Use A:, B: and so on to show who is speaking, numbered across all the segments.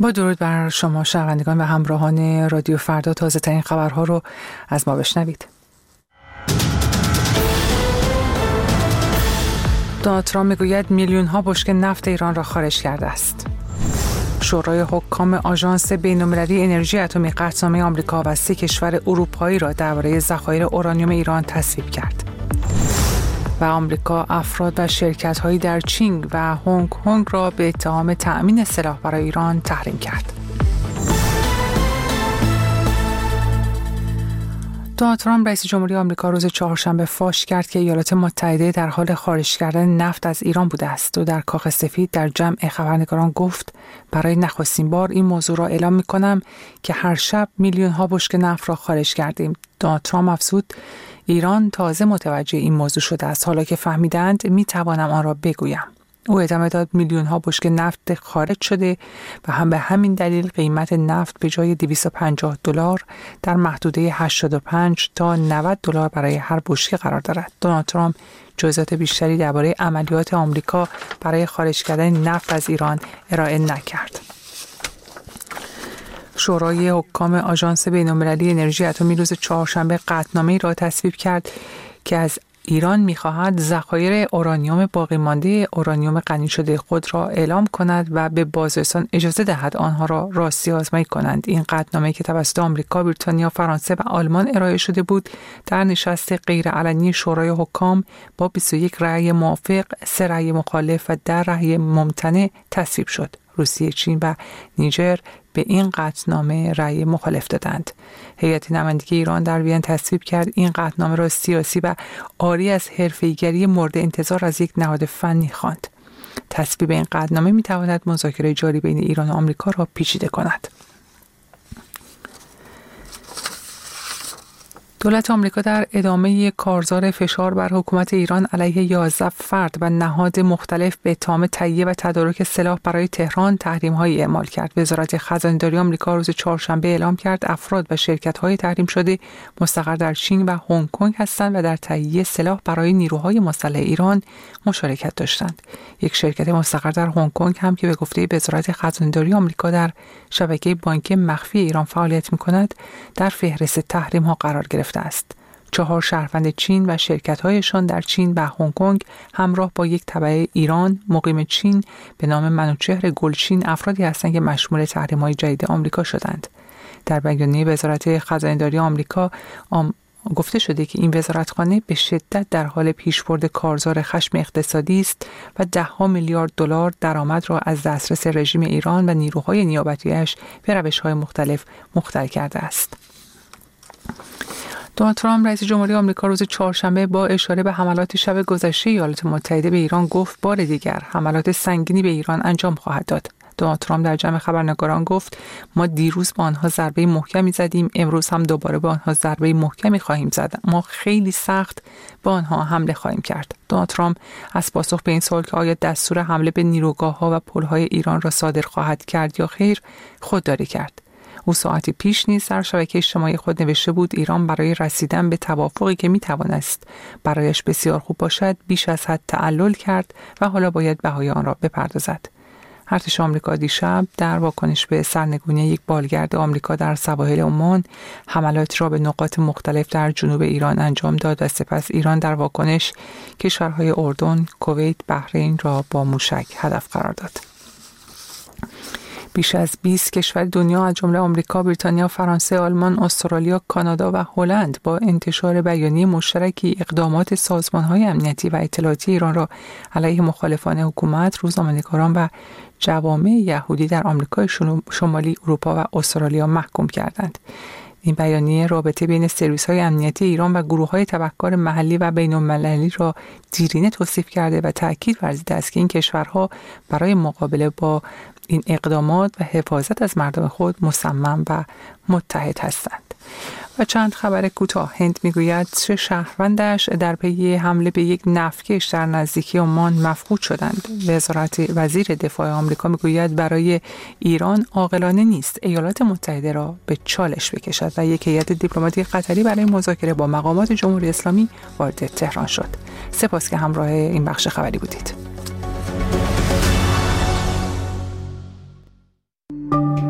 A: با درود بر شما شنوندگان و همراهان رادیو فردا، تازه ترین خبرها رو از ما بشنوید. دونالد ترامپ میگوید میلیون ها بشکه نفت ایران را خارج کرده است. شورای حکام آژانس بین‌المللی انرژی اتمی قطعنامه آمریکا و 3 کشور اروپایی را درباره ذخایر اورانیوم ایران تصویب کرد. و آمریکا افراد و شرکت‌هایی در چین و هنگ کنگ را به اتهام تأمین سلاح برای ایران تحریم کرد. دونالد ترامپ رئیس جمهوری آمریکا روز چهارشنبه فاش کرد که ایالات متحده در حال خارج کردن نفت از ایران بوده است و در کاخ سفید در جمع خبرنگاران گفت برای نخستین بار این موضوع را اعلام می‌کنم که هر شب میلیون‌ها بشکه نفت را خارج کردیم. دونالد ترامپ افزود ایران تازه متوجه این موضوع شده است. حالا که فهمیدند می‌توانم آن را بگویم. او ادامه داد میلیون‌ها بشکه نفت خارج شده و هم به همین دلیل قیمت نفت به جای $250 در محدوده 85 تا $90 برای هر بشکه قرار دارد. دونالد ترامپ جزئیات بیشتری درباره عملیات آمریکا برای خارج کردن نفت از ایران ارائه نکرد. شورای حکام آژانس بین‌المللی انرژی اتمی روز چهارشنبه قطعنامه‌ای را تصویب کرد که از ایران می‌خواهد ذخایر اورانیوم باقی مانده اورانیوم غنی شده خود را اعلام کند و به بازرسان اجازه دهد آنها را راستی آزمایی کنند. این قطعنامه که توسط آمریکا، بریتانیا، فرانسه و آلمان ارائه شده بود، در نشست غیرعلنی شورای حکام با 21 رأی موافق، 3 رأی مخالف و 10 رأی ممتنع تصویب شد. روسیه، چین و نیجر به این قطعنامه رأی مخالف دادند. هیئت نمایندگی ایران در وین تصویب کرد این قطعنامه را سیاسی و عاری از حرفه‌ای‌گری مورد انتظار از یک نهاد فنی خواند. تصویب این قطعنامه می‌تواند مذاکره جاری بین ایران و آمریکا را پیچیده کند. دولت آمریکا در ادامه کارزار فشار بر حکومت ایران علیه 11 فرد و نهاد مختلف به اتهام تهیه و تدارک سلاح برای تهران تحریم‌هایی اعمال کرد. وزارت خزانه‌داری آمریکا روز چهارشنبه اعلام کرد افراد و شرکت‌های تحریم شده مستقر در چین و هنگ کنگ هستند و در تهیه سلاح برای نیروهای مسلح ایران مشارکت داشتند. یک شرکت مستقر در هنگ کنگ هم که به گفته وزارت خزانه‌داری آمریکا در شبکه بانکی مخفی ایران فعالیت می‌کند، در فهرست تحریم‌ها قرار گرفت است. 4 شهروند چین و شرکت‌هایشان در چین و هنگ کنگ همراه با یک تبع ایران مقیم چین به نام منوچهر گلچین افرادی هستند که مشمول تحریم‌های جدید آمریکا شدند. در بیانیه وزارت خزانه‌داری آمریکا گفته شده که این وزارتخانه به شدت در حال پیشبرد کارزار خشم اقتصادی است و $10 میلیارد درآمد را از دسترس رژیم ایران و نیروهای نیابتی‌اش به روش‌های مختلف مختل کرده است. دونالد ترامپ رئیس جمهوری آمریکا روز چهارشنبه با اشاره به حملات شب گذشته ایالات متحده به ایران گفت بار دیگر حملات سنگینی به ایران انجام خواهد داد. دونالد ترامپ در جمع خبرنگاران گفت ما دیروز با آنها ضربه محکمی زدیم، امروز هم دوباره با آنها ضربه محکمی خواهیم زد. ما خیلی سخت با آنها حمله خواهیم کرد. دونالد ترامپ از پاسخ به این سوال که آیا دستور حمله به نیروگاه‌ها و پل‌های ایران را صادر خواهد کرد یا خیر، خودداری کرد. او ساعتی پیش نیز در شبکه اجتماعی خود نوشته بود ایران برای رسیدن به توافقی که میتوانست برایش بسیار خوب باشد بیش از حد تعلل کرد و حالا باید بهای آن را بپردازد. ارتش آمریکا دیشب در واکنش به سرنگونی یک بالگرد آمریکا در سواحل عمان حملاتی را به نقاط مختلف در جنوب ایران انجام داد و سپس ایران در واکنش کشورهای اردن، کویت، بحرین را با موشک هدف قرار داد. بیش از 20 کشور دنیا از جمله آمریکا، بریتانیا، فرانسه، آلمان، استرالیا، کانادا و هلند با انتشار بیانیه مشترکی اقدامات سازمان‌های امنیتی و اطلاعاتی ایران را علیه مخالفان حکومت، روزنامه‌نگاران و جوامع یهودی در آمریکای شمالی، اروپا و استرالیا محکوم کردند. این بیانیه رابطه بین سرویس‌های امنیتی ایران و گروه‌های تبهکار محلی و بین‌المللی را دیرینه توصیف کرده و تأکید ورزیده است که این کشورها برای مقابله با این اقدامات و حفاظت از مردم خود مصمم و متحد هستند. و چند خبر کوتاه. هند میگوید 3 شهروندش در پی حمله به یک نفتکش در نزدیکی عمان مفقود شدند. وزیر دفاع آمریکا میگوید برای ایران عاقلانه نیست ایالات متحده را به چالش بکشد و یک هیئت دیپلماتیک قطری برای مذاکره با مقامات جمهوری اسلامی وارد تهران شد. سپاس که همراه این بخش خبری بودید.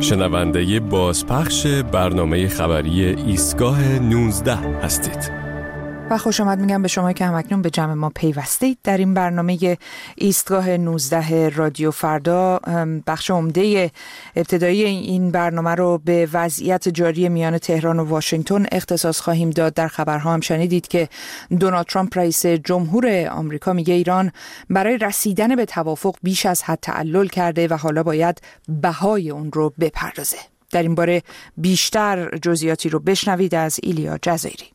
B: شنونده بازپخش برنامه خبری ایستگاه 19 هستید.
C: و خوش آمد میگم به شما که همکنون به جمع ما پیوستید. در این برنامه ایستگاه 19 رادیو فردا بخش عمده ابتدایی این برنامه رو به وضعیت جاری میان تهران و واشنگتن اختصاص خواهیم داد. در خبرها هم شنیدید که دونالد ترامپ رئیس جمهور آمریکا میگه ایران برای رسیدن به توافق بیش از حد تعلل کرده و حالا باید بهای اون رو بپردازه. در این باره بیشتر جزئیاتی رو بشنوید از ایلیا جزایری.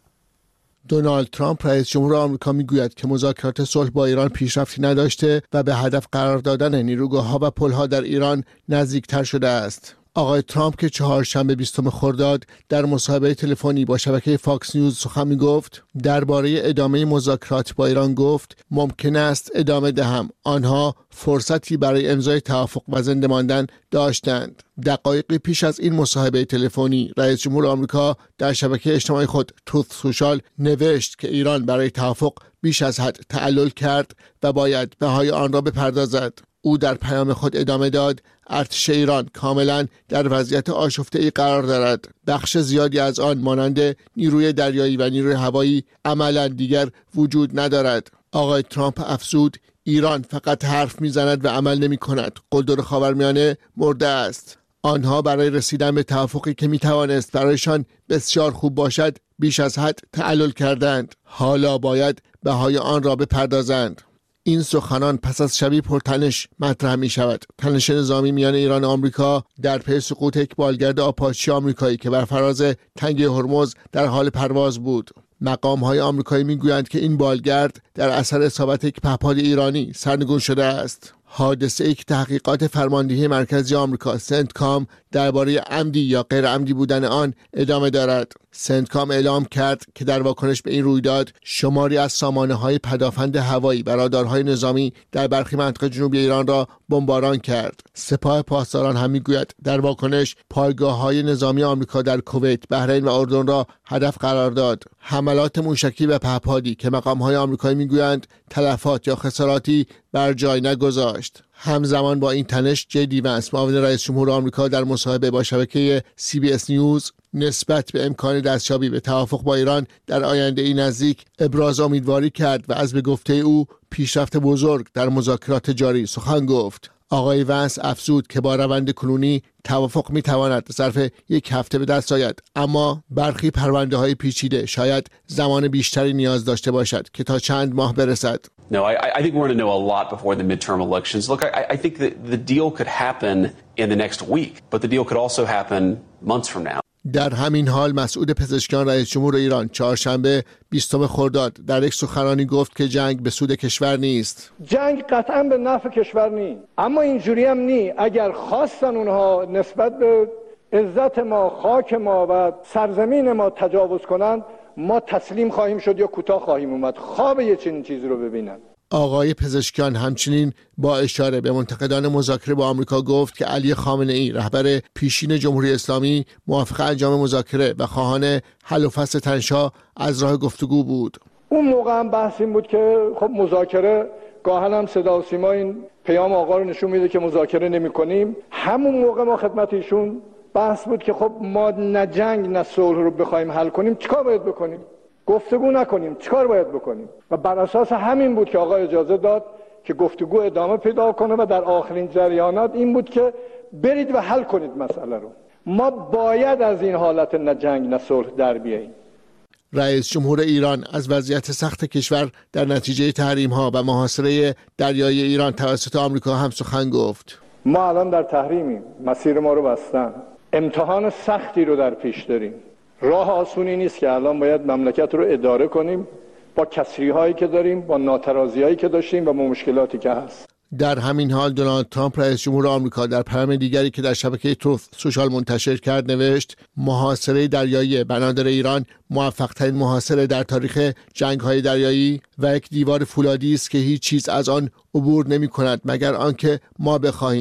D: دونالد ترامپ رئیس جمهور آمریکا میگوید که مذاکرات صلح با ایران پیشرفتی نداشته و به هدف قرار دادن نیروگاه‌ها و پل‌ها در ایران نزدیکتر شده است. آقای ترامپ که چهارشنبه 20 خرداد در مصاحبه تلفنی با شبکه فاکس نیوز سخن می‌گفت، درباره ادامه مذاکرات با ایران گفت ممکن است ادامه دهم. آنها فرصتی برای امضای توافق و زنده ماندن داشتند. دقایقی پیش از این مصاحبه تلفنی رئیس جمهور آمریکا در شبکه اجتماعی خود تروث سوشال نوشت که ایران برای توافق بیش از حد تعلل کرد و باید بهای آن را بپردازد. او در پیام خود ادامه داد ارتش ایران کاملا در وضعیت آشفته‌ای قرار دارد. بخش زیادی از آن مانند نیروی دریایی و نیروی هوایی عملا دیگر وجود ندارد. آقای ترامپ افزود ایران فقط حرف میزند و عمل نمی کند. قلدر خاورمیانه مرده است. آنها برای رسیدن به توافقی که می توانست برایشان بسیار خوب باشد بیش از حد تعلل کردند. حالا باید بهای آن را بپردازند. این سخنان پس از شبی پرتنش مطرح می شود. تنش نظامی میان ایران و آمریکا در پی سقوط یک بالگرد آپاچی آمریکایی که بر فراز تنگه هرمز در حال پرواز بود. مقام‌های آمریکایی می‌گویند که این بالگرد در اثر اصابت یک پهپاد ایرانی سرنگون شده است. حادثه که تحقیقات فرماندهی مرکزی آمریکا سنتکام درباره عمدی یا غیر عمدی بودن آن ادامه دارد. سنتکام اعلام کرد که در واکنش به این رویداد شماری از سامانه‌های پدافند هوایی و رادارهای نظامی در برخی مناطق جنوبی ایران را بمباران کرد. سپاه پاسداران هم می‌گوید در واکنش پایگاه‌های نظامی آمریکا در کویت، بحرین و اردن را هدف قرار داد. حملات موشکی و پهپادی که مقام‌های آمریکایی می‌گویند تلفات یا خساراتی بر جای نگذاشت. همزمان با این تنش جی ونس معاون رئیس جمهور آمریکا در مصاحبه با شبکه CBS نیوز نسبت به امکان دستیابی به توافق با ایران در آینده ای نزدیک ابراز امیدواری کرد و از به گفته او پیشرفت بزرگ در مذاکرات جاری سخن گفت. آقای ونس افزود که با روند کنونی توافق میتواند ظرف یک هفته به دست آید، اما برخی پرونده‌های پیچیده شاید زمان بیشتری نیاز داشته باشد که تا چند ماه برسد.
E: No, I think we're going to know a lot before the midterm elections. Look, I think that the deal could happen in the next week, but the deal could also happen months from now.
D: در همین حال مسعود پزشکیان رئیس جمهور ایران چهارشنبه 20 خرداد در یک سخنرانی گفت که جنگ به سود کشور نیست.
F: جنگ قطعا به نفع کشور نیست، اما اینجوری هم نیست. اگر خواستن اونها نسبت به عزت ما، خاک ما و سرزمین ما تجاوز کنند، ما تسلیم خواهیم شد یا کوتاه خواهیم اومد. خواب یه چنین چیزی رو ببینن.
D: آقای پزشکیان همچنین با اشاره به منتقدان مذاکره با آمریکا گفت که علی خامنه ای رهبر پیشین جمهوری اسلامی موافق انجام مذاکره و خواهان حل و فصل تنش‌ها از راه گفتگو بود.
F: اون موقع هم بحث این بود که خب مذاکره گاهن هم صدا و سیما این پیام آقا رو نشون میده که مذاکره نمی‌کنیم. همون موقع ما خدمت ایشون بحث بود که خب ما نه جنگ نه صلح رو بخوایم حل کنیم چیکار باید بکنیم؟ گفتگو نکنیم چیکار باید بکنیم؟ و بر اساس همین بود که آقا اجازه داد که گفتگو ادامه پیدا کنه و در آخرین جریانات این بود که برید و حل کنید مسئله رو. ما باید از این حالت نه جنگ نه صلح در بیاییم.
D: رئیس جمهور ایران از وضعیت سخت کشور در نتیجه تحریم‌ها و محاصره دریایی ایران توسط آمریکا هم سخن گفت.
F: ما الان در تحریمیم، مسیر ما رو بستن، امتحان سختی رو در پیش داریم. راه آسونی نیست که الان باید مملکت رو اداره کنیم با کسری‌هایی که داریم، با ناترازی‌هایی که داشتیم و با مشکلاتی که هست.
D: در همین حال دونالد ترامپ رئیس جمهور آمریکا در پیام دیگری که در شبکه تروث سوشال منتشر کرد نوشت محاصره دریایی بنادر ایران موفق‌ترین محاصره در تاریخ جنگ‌های دریایی و یک دیوار فولادی است که هیچ چیز از آن عبور نمی‌کند مگر آنکه ما بخواهیم.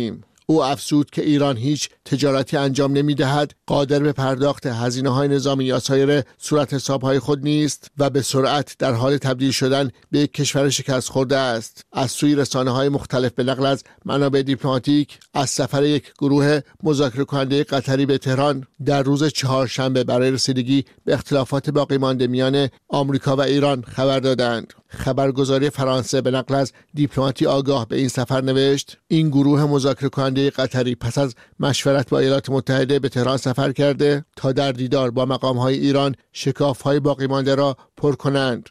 D: او افزود که ایران هیچ تجارتی انجام نمی‌دهد، قادر به پرداخت هزینه‌های نظامی یا سایر صورت حساب‌های خود نیست و به سرعت در حال تبدیل شدن به یک کشور شکست خورده است. از سوی رسانه‌های مختلف به نقل از منابع دیپلماتیک از سفر یک گروه مذاکره کننده قطری به تهران در روز چهارشنبه برای رسیدگی به اختلافات باقی مانده میان آمریکا و ایران خبر دادند. خبرگزاری فرانسه به نقل از دیپلماتی آگاه به این سفر نوشت: این گروه مذاکره کننده قطری پس از مشورت با ایالات متحده به تهران سفر کرده تا در دیدار با مقام‌های ایران شکاف‌های باقی مانده را پر کنند.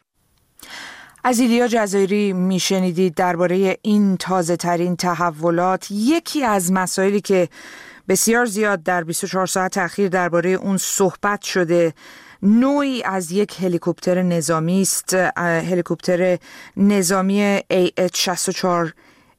C: از ایلیا جزایری میشنیدید درباره این تازه ترین تحولات. یکی از مسائلی که بسیار زیاد در 24 ساعت اخیر درباره اون صحبت شده نوعی از یک هلیکوپتر نظامی است، هلیکوپتر نظامی AH-64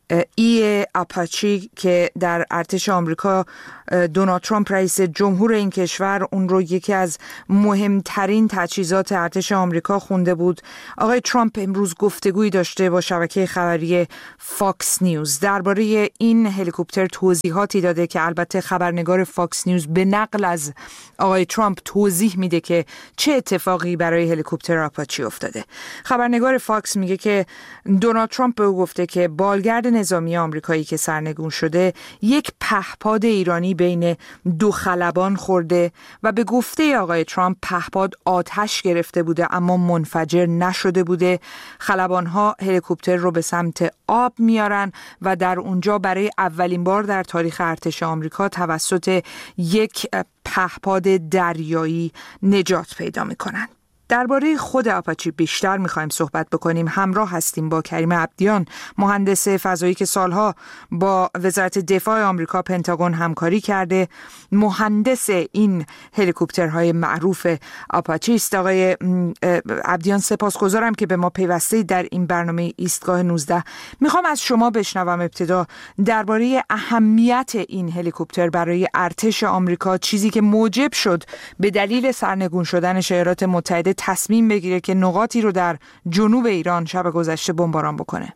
C: ای آپاچی که در ارتش آمریکا دونالد ترامپ رئیس جمهور این کشور اون رو یکی از مهمترین تجهیزات ارتش آمریکا خونده بود. آقای ترامپ امروز گفتگویی داشته با شبکه خبری فاکس نیوز درباره این هلیکوپتر، توضیحاتی داده که البته خبرنگار فاکس نیوز به نقل از آقای ترامپ توضیح میده که چه اتفاقی برای هلیکوپتر آپاچی افتاده. خبرنگار فاکس میگه که دونالد ترامپ به او گفته که بالگرد نظامی آمریکایی که سرنگون شده یک پهپاد ایرانی بین دو خلبان خورده و به گفته آقای ترامپ پهپاد آتش گرفته بوده اما منفجر نشده بوده. خلبان‌ها هلیکوپتر رو به سمت آب میارن و در اونجا برای اولین بار در تاریخ ارتش آمریکا توسط یک پهپاد دریایی نجات پیدا میکنن. درباره خود آپاچی بیشتر میخوایم صحبت بکنیم. همراه هستیم با کریم عبدیان، مهندس فضایی که سالها با وزارت دفاع آمریکا پنتاگون همکاری کرده، مهندس این هلیکوپترهای معروف آپاچی است. آقای عبدیان سپاسگزارم که به ما پیوسته در این برنامه ایستگاه 19. میخوام از شما بشنوم ابتدا درباره اهمیت این هلیکوپتر برای ارتش آمریکا، چیزی که موجب شد به دلیل سرنگون شدن ایالات متحده تصمیم بگیره که نقاطی رو در جنوب ایران شب گذشته بمباران بکنه.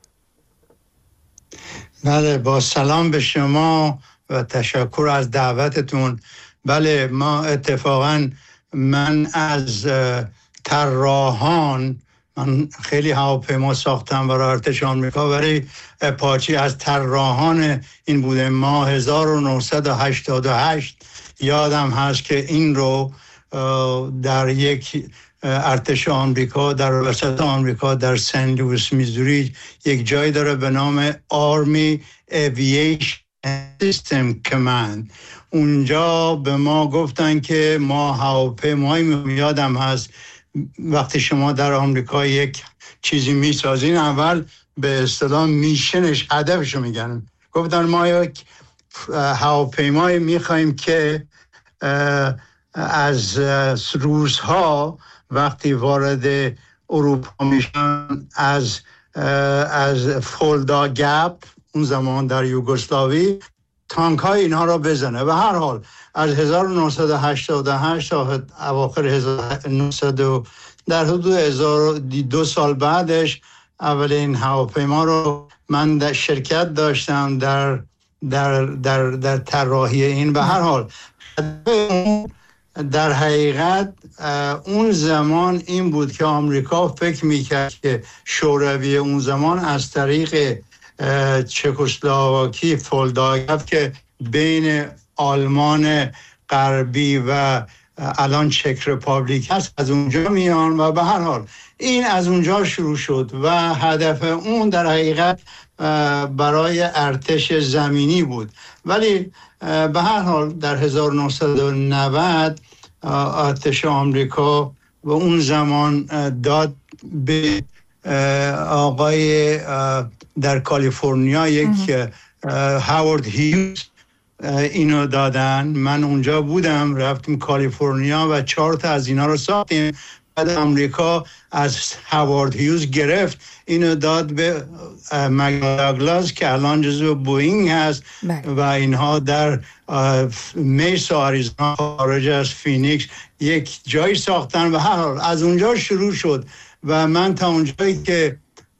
G: بله، با سلام به شما و تشکر از دعوتتون. بله، ما اتفاقا من از طراحان، من خیلی هواپیما ساختم برای ارتش آمریکا، برای آپاچی از طراحان این بوده. ما 1988 یادم هست که این رو در یک ارتش آمریکا در وسط آمریکا در سن لوئیس میزوری یک جای داره به نام آرمی ایوییشن سیستم کماند. اونجا به ما گفتن که ما هواپیمایی، یادم هست وقتی شما در آمریکا یک چیزی میسازین اول به اصطلاح میشنش، هدفشو میگن. گفتن ما یک هواپیمایی میخوایم که از روس‌ها وقتی وارد اروپا میشن از فولدا گپ، اون زمان در یوگسلاوی، تانک های اینها را بزنه. و هر حال از 1988 تا اواخر 1900 در حدود 2 سال بعدش اولین هواپیما رو من در شرکت داشتم در طراحی این. و هر حال در حقیقت اون زمان این بود که آمریکا فکر میکرد که شوروی اون زمان از طریق چکسلواکی فولداگف که بین آلمان غربی و الان چک رپابلیک هست از اونجا میان. و به هر حال این از اونجا شروع شد و هدف اون در حقیقت برای ارتش زمینی بود. ولی به هر حال در 1990 ارتش آمریکا و اون زمان داد به آقای در کالیفرنیا یک هاوارد هیوز اینو دادن. من اونجا بودم، رفتیم کالیفرنیا و 4 تا از اینا رو ساختیم. بعد آمریکا از هاوارد هیوز گرفت، اینو داد به مگداگلاس که الان جزو بوئینگ هست و اینها در میسا آریزونا خارج از فینیکس یک جایی ساختن. و هر حال از اونجا شروع شد و من تا اونجایی که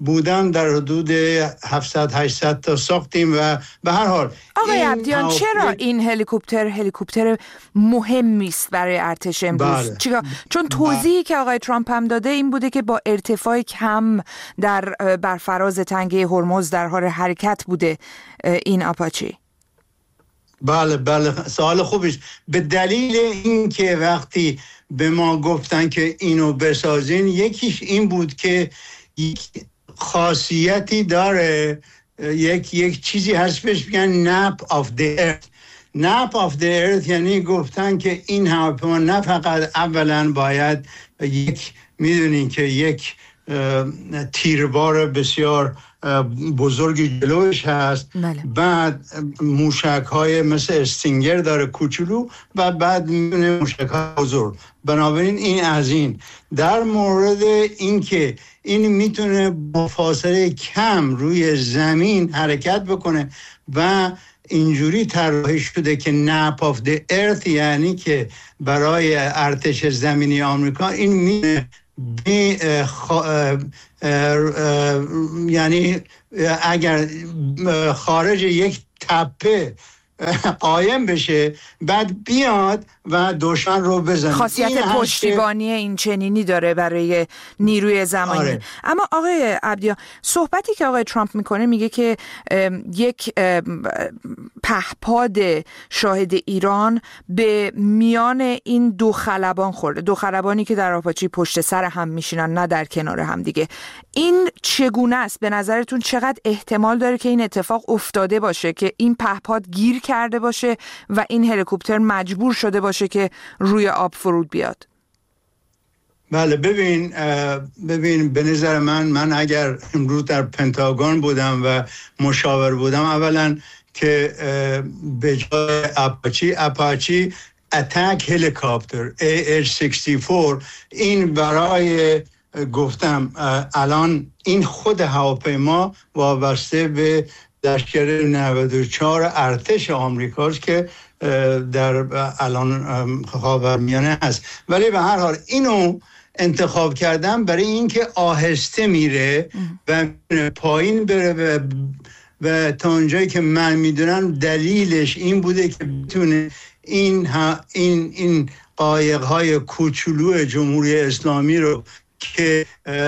G: بودن در حدود 700-800 تا ساختیم و به هر حال
C: آقای عبدیان چرا این هلیکوپتر مهمی است برای ارتش امروز؟ چون توضیحی که آقای ترامپ هم داده این بوده که با ارتفاع کم بر فراز تنگه هرمز در حال حرکت بوده این آپاچی.
G: بله سوال خوبیست. به دلیل اینکه وقتی به ما گفتن که اینو بسازین، یکیش این بود که یک خاصیتی داره، یک چیزی هست بهش میگن nap of the earth. nap of the earth یعنی گفتن که این هواپیما نه فقط اولا باید میدونین که یک تیربار بسیار بزرگی جلوش هست، بعد موشک های مثل استینگر داره کوچولو و بعد میونه موشک های بزرگ. بنابراین این از این در مورد این که این میتونه با فاصله کم روی زمین حرکت بکنه و اینجوری طراحی شده که nap of the earth یعنی که برای ارتش زمینی آمریکا این میتونه یعنی اگر خارج یک تپه قایم بشه بعد بیاد و دشمن رو بزنه.
C: خاصیت پشتیبانی این چنینی داره برای نیروی زمانی.
G: آره.
C: اما آقای عبدیان، صحبتی که آقای ترامپ میکنه میگه که یک پهپاد شاهد ایران به میان این دو خلبان خورده، دو خلبانی که در آپاچی پشت سر هم میشینن نه در کنار هم دیگه. این چگونه است؟ به نظرتون چقدر احتمال داره که این اتفاق افتاده باشه که این پهپاد گیر کرده باشه و این هلیکوپتر مجبور شده باشه که روی آب فرود بیاد؟
G: بله ببین به نظر من اگر امروز در پنتاگون بودم و مشاور بودم، اولا که به جای اپاچی اتک هلیکوپتر AH-64 این برای گفتم الان این خود هواپیما وابسته به لشکر 94 ارتش آمریکاست که در الان خاورمیانه هست، ولی به هر حال اینو انتخاب کردم برای اینکه آهسته میره و پایین بره و تا اونجایی که من میدونم دلیلش این بوده که بتونه این قایق‌های کوچولو جمهوری اسلامی رو که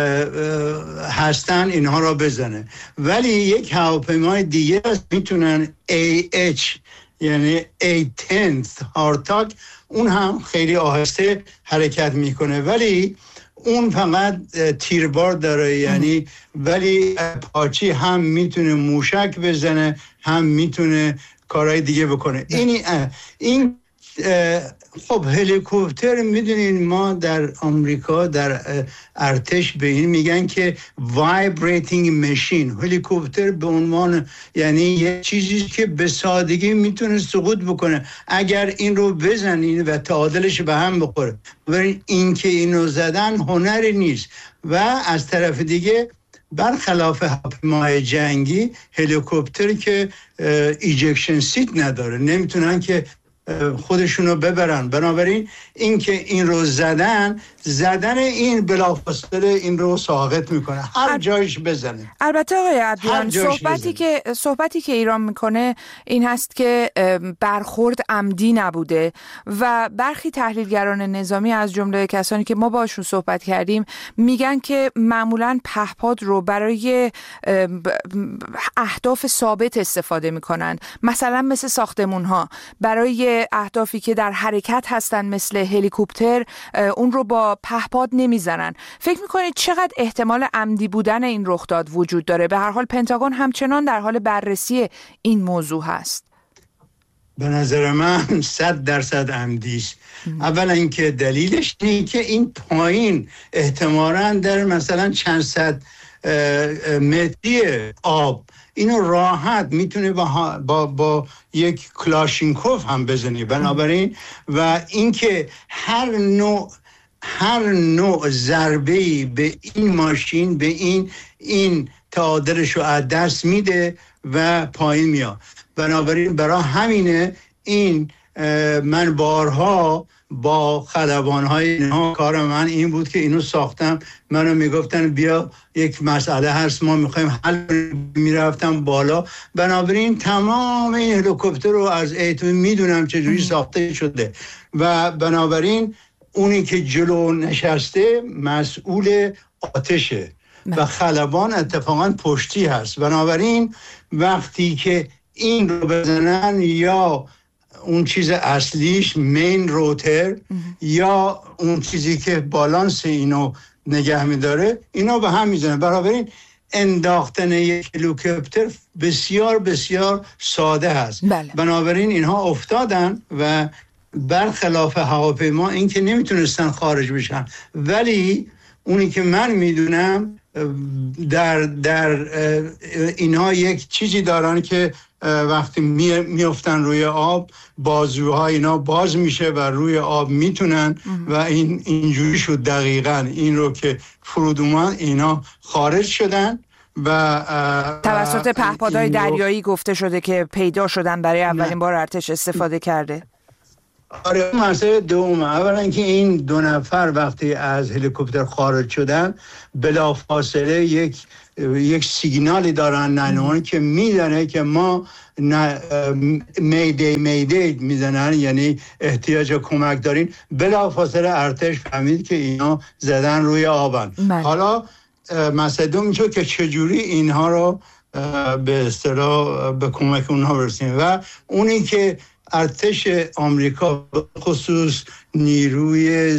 G: هستن اینها را بزنه. ولی یک هواپیمای دیگه میتونن AH یعنی A-10 هارتاک، اون هم خیلی آهسته حرکت میکنه ولی اون فقط تیربار داره، یعنی ولی اپاچی هم میتونه موشک بزنه هم میتونه کارهای دیگه بکنه. این خب هلیکوپتر میدونین ما در آمریکا در ارتش به این میگن که vibrating machine. هلیکوپتر به عنوان یعنی یه چیزی که به سادگی میتونه سقوط بکنه اگر این رو بزنین و تعادلش به هم بخوره، ولی این که اینو زدن هنری نیست. و از طرف دیگه برخلاف هواپیمای جنگی هلیکوپتر که ایجکشن سیت نداره، نمیتونن که خودشونو ببرن. بنابراین این که این رو زدن این بلافاصله این رو ساقط میکنه، هر جایش بزنه.
C: البته آقای عبدیان صحبتی که ایران میکنه این هست که برخورد عمدی نبوده و برخی تحلیلگران نظامی از جمله کسانی که ما باشون صحبت کردیم میگن که معمولاً پهپاد رو برای اهداف ثابت استفاده میکنن، مثلا مثل ساختمون ها، برای اهدافی که در حرکت هستن مثل هلیکوپتر اون رو با پهپاد نمیزنن. فکر میکنید چقدر احتمال عمدی بودن این رخداد وجود داره؟ به هر حال پنتاگون همچنان در حال بررسی این موضوع هست.
G: به نظر من 100% عمدی است. اولا اینکه دلیلش اینه که این پایین احتمالاً در مثلا چند صد متری آب اینو راحت میتونه با یک کلاشینکوف هم بزنی. بنابراین و اینکه هر نوع ضربه‌ای به این ماشین به این تعادلش رو از دست میده و پایین میاد. بنابراین برای همینه این من بارها با خلبان‌های اینها کار من این بود که اینو ساختم، منو میگفتن بیا یک مسئله هست ما میخوایم حل، میرفتم بالا. بنابراین تمام این هلیکوپتر رو از ایتو میدونم چجوری ساخته شده و بنابراین اونی که جلو نشسته مسئول آتشه و خلبان اتفاقا پشتی هست. بنابراین وقتی که این رو بزنن یا اون چیز اصلیش مین روتر یا اون چیزی که بالانس اینو نگه میداره اینا به هم میزنه. بنابراین انداختن یک هلیکوپتر بسیار بسیار ساده هست. بنابراین اینها افتادن و برخلاف هواپیما این که نمیتونستن خارج بشن، ولی اونی که من میدونم در اینها یک چیزی دارن که وقتی میافتن روی آب بازوها اینا باز میشه و روی آب میتونن و اینجوری شد دقیقاً این رو که فرود اومد اینا خارج شدن و
C: توسط پهپادهای دریایی گفته شده که پیدا شدن برای اولین بار ارتش استفاده کرده.
G: آره مسئله دوم، اولا که این 2 نفر وقتی از هلیکوپتر خارج شدن بلافاصله یک سیگنالی دارن نانوان که میدنه که ما میدی میزنن، یعنی احتیاج کمک دارین. بلافاصله ارتش فهمید که اینا زدن روی آبن. حالا مسئله دوم میشه که چجوری اینها رو به اصطلاح به کمک اونها برسیم و اونی که ارتش آمریکا خصوص نیروی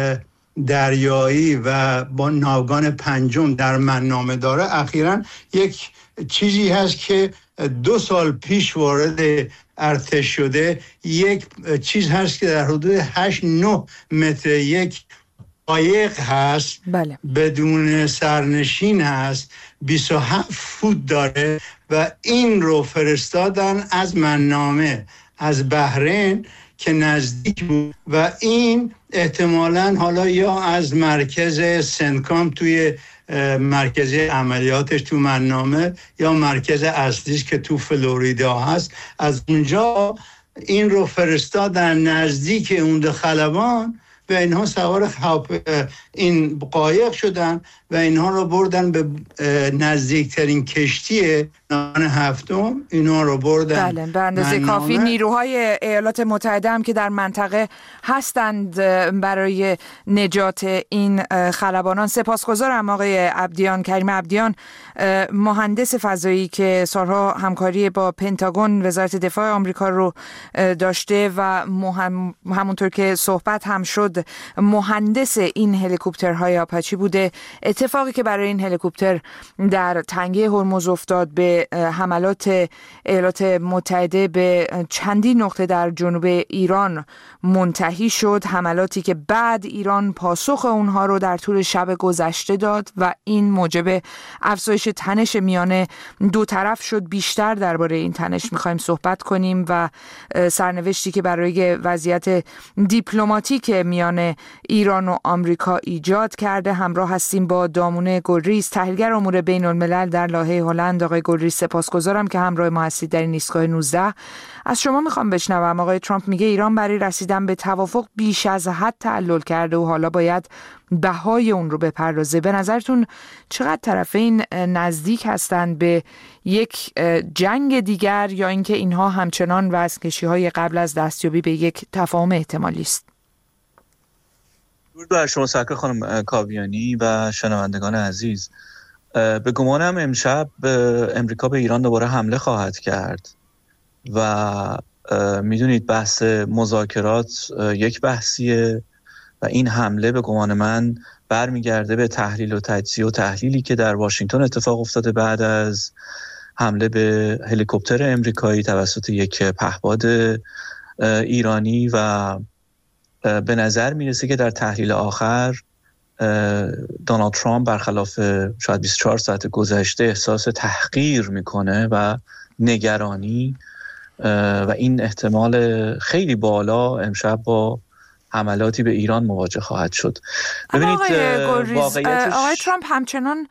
G: دریایی و با ناوگان 5 در منامه داره اخیراً یک چیزی هست که 2 سال پیش وارد ارتش شده. یک چیز هست که در حدود 8-9 متر یک قایق هست. بدون سرنشین هست، 27 فوت داره و این رو فرستادن از منامه از بحرین که نزدیک بود و این احتمالاً حالا یا از مرکز سنتکام توی مرکز عملیاتش تو منامه یا مرکز اصلیش که تو فلوریدا هست، از اونجا این رو فرستادن نزدیک اون خلبان و اینها سوار این قایق شدن و اینها رو بردن به نزدیکترین کشتی نان هفتم. اینها رو بردن.
C: بله، به اندازه کافی نیروهای ایالات متحده هم که در منطقه هستند برای نجات این خلبانان. سپاسگزارم آقای عبدیان، کریم عبدیان، مهندس فضایی که سالها همکاری با پنتاگون وزارت دفاع آمریکا رو داشته و همونطور که صحبت هم شد مهندس این هلیکوپترهای آپاچی بوده. اتفاقی که برای این هلیکوپتر در تنگه هرمز افتاد به حملات ایالات متحده به چندین نقطه در جنوب ایران منتهی شد، حملاتی که بعد ایران پاسخ اونها رو در طول شب گذشته داد و این موجب افزایش تنش میان 2 طرف شد. بیشتر درباره این تنش میخوایم صحبت کنیم و سرنوشتی که برای وضعیت دیپلماتیک میان ایران و آمریکا ایجاد کرده. همراه هستیم با دامونه گلریز، تحلیلگر امور بین الملل در لاهه هلند. آقای گلریز سپاسگزارم که همراه ما هستید در این ایستگاه 19. از شما میخوام بشنوم، آقای ترامپ میگه ایران برای رسیدن به توافق بیش از حد تعلل کرده و حالا باید بهای اون رو بپردازه. به نظرتون چقدر طرفین نزدیک هستند به یک جنگ دیگر یا اینکه اینها همچنان وزنکشی‌های قبل از دستیابی به یک تفاهم احتمالی است؟
H: درود بر شما سرکار خانم کاویانی و شنوندگان عزیز. به گمانم امشب امریکا به ایران دوباره حمله خواهد کرد و میدونید بحث مذاکرات یک بحثیه و این حمله به گمان من برمیگرده به تحلیل و تجزیه و تحلیلی که در واشنگتن اتفاق افتاده بعد از حمله به هلیکوپتر امریکایی توسط یک پهپاد ایرانی و به نظر میرسه که در تحلیل آخر دونالد ترامپ برخلاف شاید 24 ساعت گذشته احساس تحقیر میکنه و نگرانی و این احتمال خیلی بالا امشب با حملاتی به ایران مواجه خواهد شد.
C: ببینید آقای ترامپ همچنان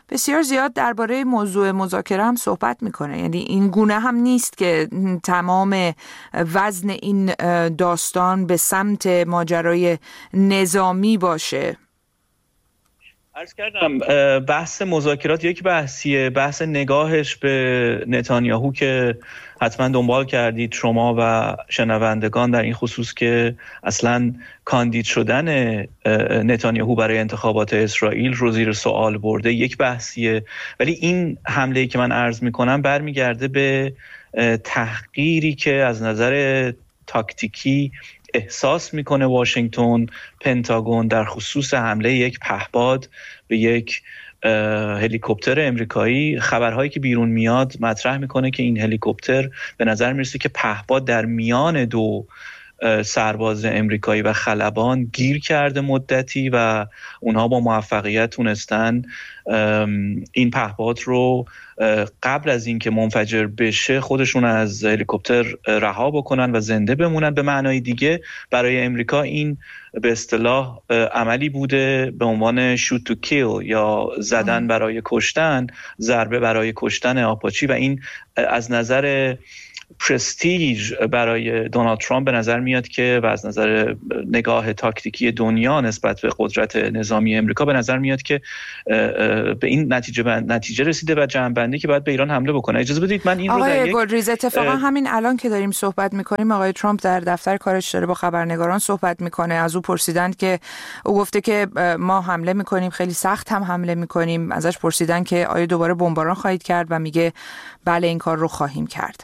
C: بسیار زیاد درباره موضوع مذاکره هم صحبت میکنه. یعنی این گونه هم نیست که تمام وزن این داستان به سمت ماجرای نظامی باشه.
H: عرض کردم بحث مذاکرات یک بحثیه، بحث نگاهش به نتانیاهو که حتما دنبال کردید شما و شنوندگان در این خصوص که اصلا کاندید شدن نتانیاهو برای انتخابات اسرائیل رو زیر سوال برده، یک بحثیه. ولی این حمله‌ای که من عرض میکنم برمیگرده به تحقیری که از نظر تاکتیکی احساس میکنه واشنگتن، پنتاگون در خصوص حمله یک پهپاد به یک هلیکوپتر امریکایی. خبرهایی که بیرون میاد مطرح میکنه که این هلیکوپتر به نظر میرسه که پهپاد در میان دو سرباز امریکایی و خلبان گیر کرده مدتی و اونها با موفقیت تونستن این پهپاد رو قبل از اینکه منفجر بشه خودشون از هلیکوپتر رها بکنن و زنده بمونن. به معنای دیگه برای امریکا این به اصطلاح عملی بوده به عنوان shoot to kill یا زدن برای کشتن، ضربه برای کشتن آپاچی، و این از نظر پرستیژ برای دونالد ترامپ به نظر میاد که و از نظر نگاه تاکتیکی دنیا نسبت به قدرت نظامی امریکا به نظر میاد که به این نتیجه رسیده و جمع‌بندی که باید به ایران حمله بکنه. اجازه بدید من این رو در یک
C: گلریز اتفاقا همین الان که داریم صحبت میکنیم آقای ترامپ در دفتر کارش داره با خبرنگاران صحبت میکنه. از او پرسیدن که او گفته که ما حمله میکنیم، خیلی سخت هم حمله میکنیم. ازش پرسیدن که آیا دوباره بمباران خواهید کرد و میگه بله این کار رو خواهیم کرد.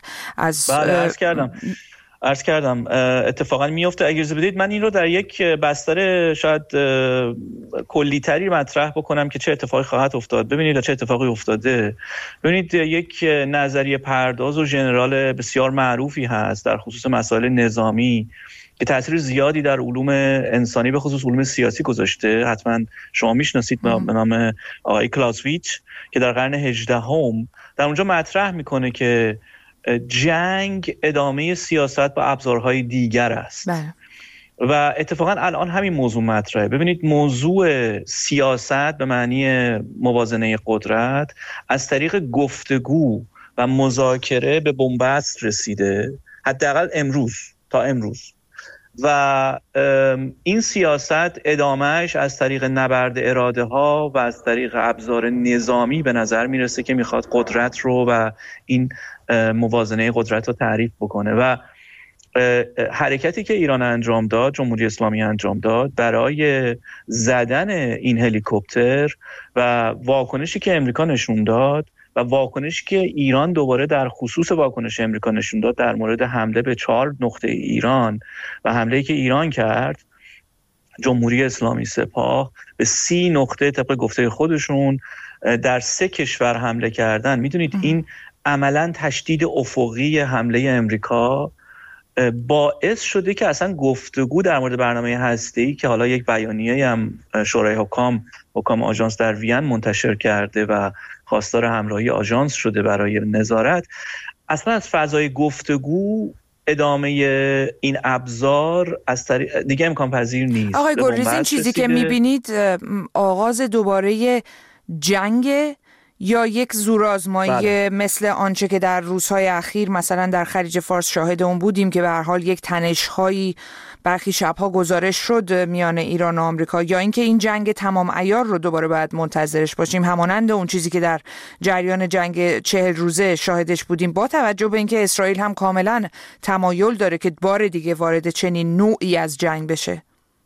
H: عرض کردم اتفاقا میفته. اجازه بدید من این رو در یک بستر شاید کلی‌تری مطرح بکنم که چه اتفاقی خواهد افتاد. ببینید چه اتفاقی افتاده. ببینید یک نظریه پرداز و ژنرال بسیار معروفی هست در خصوص مسائل نظامی که تأثیر زیادی در علوم انسانی به خصوص علوم سیاسی گذاشته. حتما شما میشناسید به نام آقای کلاسویچ که در قرن 18 در اونجا مطرح میکنه که جنگ ادامه سیاست با ابزارهای دیگر است.
C: بله.
H: و اتفاقا الان همین موضوع مطرحه. ببینید موضوع سیاست به معنی موازنه قدرت از طریق گفتگو و مذاکره به بنبست رسیده، حداقل تا امروز. و این سیاست ادامهش از طریق نبرد اراده ها و از طریق ابزار نظامی به نظر میرسه که میخواد قدرت رو و این موازنه قدرت رو تعریف بکنه. و حرکتی که ایران انجام داد، جمهوری اسلامی انجام داد برای زدن این هلیکوپتر و واکنشی که امریکا نشون داد و واکنشی که ایران دوباره در خصوص واکنش امریکا نشون داد در مورد حمله به 4 نقطه ایران و حمله‌ای که ایران کرد، جمهوری اسلامی سپاه به 30 نقطه طبق گفته خودشون در 3 کشور حمله کردن. میدونید این عملاً تشدید افقی حمله امریکا باعث شده که اصلا گفتگو در مورد برنامه هسته‌ای که حالا یک بیانیه هم شورای حکام آژانس در وین منتشر کرده و خواستار همراهی آژانس شده برای نظارت، اصلا از فضای گفتگو ادامه این ابزار از طریق دیگه امکان پذیر نیست.
C: آقای گلریز این چیزی که میبینید آغاز دوباره جنگ یا یک زورآزمایی مثل آنچه که در روزهای اخیر مثلا در خلیج فارس شاهد اون بودیم که به هر حال یک تنش‌هایی برخی شب‌ها گزارش شد میان ایران و آمریکا، یا اینکه این جنگ تمام عیار رو دوباره باید منتظرش باشیم همانند اون چیزی که در جریان جنگ 40 روزه شاهدش بودیم، با توجه به اینکه اسرائیل هم کاملا تمایل داره که بار دیگه وارد چنین نوعی از جنگ بشه؟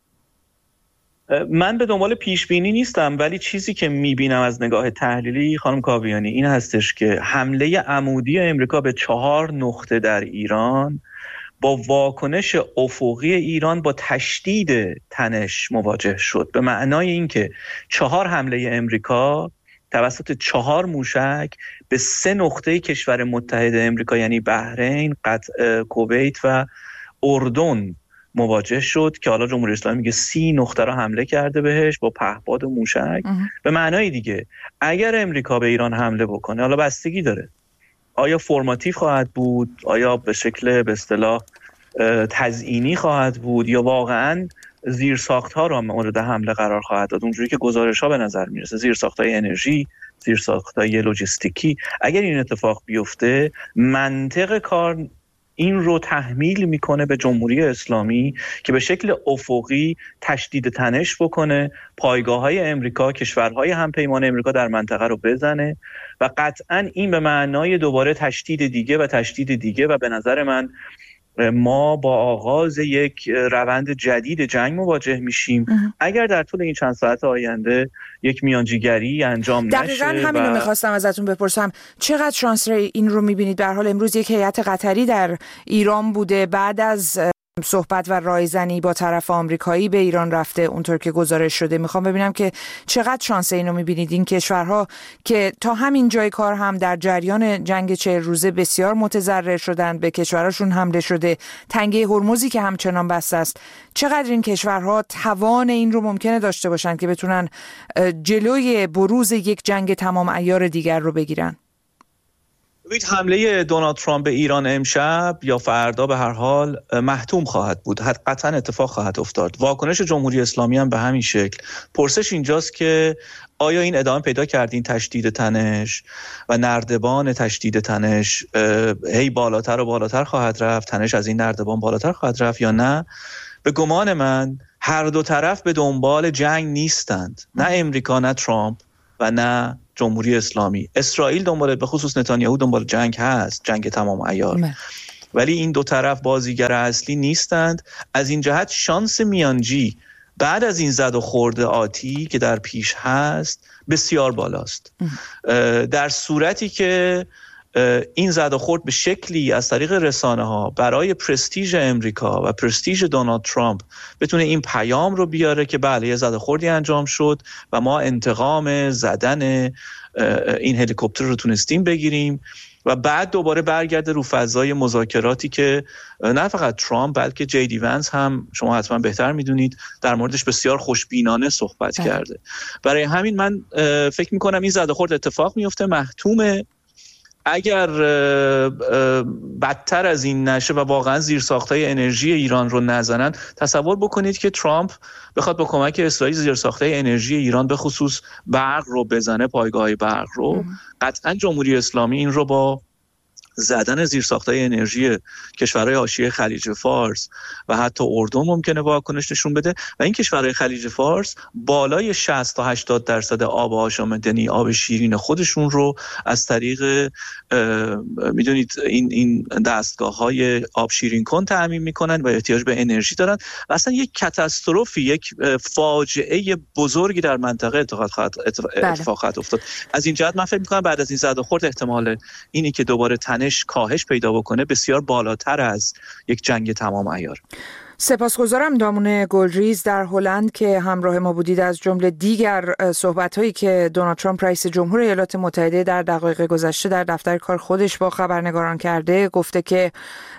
H: من به دنبال پیش بینی نیستم، ولی چیزی که میبینم از نگاه تحلیلی خانم کاویانی این هستش که حمله عمودی امریکا به 4 نقطه در ایران با واکنش افقی ایران با تشدید تنش مواجه شد، به معنای اینکه 4 حمله امریکا توسط 4 موشک به 3 نقطه کشور متحد امریکا یعنی بحرین، کویت و اردن مواجه شد که حالا جمهوری اسلامی میگه 30 نقطه را حمله کرده بهش با پهپاد و موشک. به معنای دیگه اگر امریکا به ایران حمله بکنه، حالا بستگی داره آیا فرماتیو خواهد بود، آیا به شکل به اصطلاح تزیینی خواهد بود، یا واقعا زیرساخت‌ها را مورد حمله قرار خواهد داد. اونجوری که گزارش‌ها به نظر میرسه زیرساخت‌های انرژی، زیرساخت‌های لوجستیکی، اگر این اتفاق بیفته منطق کار این رو تحمیل میکنه به جمهوری اسلامی که به شکل افقی تشدید تنش بکنه، پایگاه‌های امریکا، کشورهای همپیمان امریکا در منطقه رو بزنه و قطعاً این به معنای دوباره تشدید دیگه و به نظر من ما با آغاز یک روند جدید جنگ مواجه میشیم اگر در طول این چند ساعت آینده یک میانجیگری انجام نشه.
C: دقیقاً همین رو میخواستم ازتون بپرسم، چقدر شانس این رو میبینید؟ به هر حال امروز یک هیئت قطری در ایران بوده، بعد از صحبت و رایزنی با طرف آمریکایی به ایران رفته اونطور که گزارش شده. میخوام ببینم که چقدر شانس اینو میبینید این کشورها که تا همین جای کار هم در جریان جنگ 40 روزه بسیار متضرر شدن، به کشورشون حمله شده، تنگه هرمزی که همچنان بسته است، چقدر این کشورها توان این رو ممکنه داشته باشن که بتونن جلوی بروز یک جنگ تمام عیار دیگر رو بگیرن؟
H: حمله دونالد ترامپ به ایران امشب یا فردا به هر حال محتوم خواهد بود، قطعا اتفاق خواهد افتاد. واکنش جمهوری اسلامی هم به همین شکل. پرسش اینجاست که آیا این ادامه پیدا کرد، این تشدید تنش و نردبان تشدید تنش هی بالاتر و بالاتر خواهد رفت، تنش از این نردبان بالاتر خواهد رفت یا نه؟ به گمان من هر دو طرف به دنبال جنگ نیستند، نه امریکا، نه ترامپ و نه جمهوری اسلامی. اسرائیل دنبال، به خصوص نتانیاهو دنبال جنگ هست، جنگ تمام عیار، ولی این دو طرف بازیگر اصلی نیستند. از این جهت شانس میانجی بعد از این زد و خورد آتی که در پیش هست بسیار بالاست. در صورتی که این زد و خورد به شکلی از طریق رسانه ها برای پرستیژ امریکا و پرستیژ دونالد ترامپ بتونه این پیام رو بیاره که بله یه زد و خوردی انجام شد و ما انتقام زدن این هلیکوپتر رو تونستیم بگیریم و بعد دوباره برگرده رو فضای مذاکراتی که نه فقط ترامپ بلکه جی دی ونس هم شما حتما بهتر میدونید در موردش بسیار خوشبینانه صحبت کرده. برای همین من فکر میکنم این زد و خورد اتفاق میفته، محتومه. اگر بدتر از این نشه و واقعا زیرساخت‌های انرژی ایران رو نزنن، تصور بکنید که ترامپ بخواد با کمک اسرائیل زیرساخت‌های انرژی ایران به خصوص برق رو بزنه، پایگاه برق رو، قطعا جمهوری اسلامی این رو با زدن زیرساخت‌های انرژی کشورهای حاشیه خلیج فارس و حتی اردن ممکنه واکنش نشون بده و این کشورهای خلیج فارس بالای 60 تا 80% آب آشامیدنی، آب شیرین خودشون رو از طریق میدونید این دستگاه‌های آب شیرین کن تامین میکنن و احتیاج به انرژی دارن و اصلا یک کاتاستروفی، یک فاجعه بزرگی در منطقه اتفاق خواهد افتاد. از این جهت من فکر می‌کنم بعد از این زد و خورد احتمال اینی که دوباره کاهش پیدا بکنه بسیار بالاتر از یک جنگ تمام عیار.
C: سپاسگزارم دامون گلریز در هلند که همراه ما بودید. از جمله دیگر صحبت‌هایی که دونالد ترامپ رئیس جمهور ایالات متحده در دقایق گذشته در دفتر کار خودش با خبرنگاران کرده، گفته که